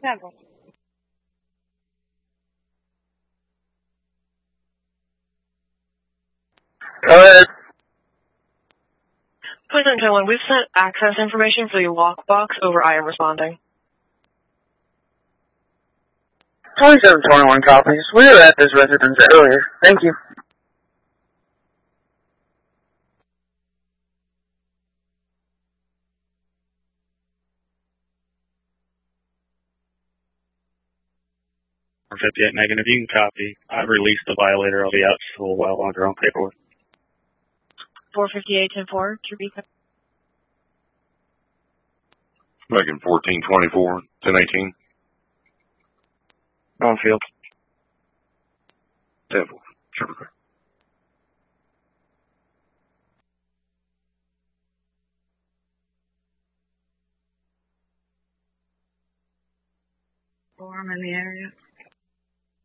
Several. Go ahead. Please enter we've sent access information for the lockbox over I am responding. 2721 copies. We were at this residence earlier. Thank you. .58 negative. You can copy. I've released the violator. I'll be out for a little while longer on paperwork. 458 10-4 to be. Megan 1424 1018. On field. 10-4. Triple clear. I'm in the area.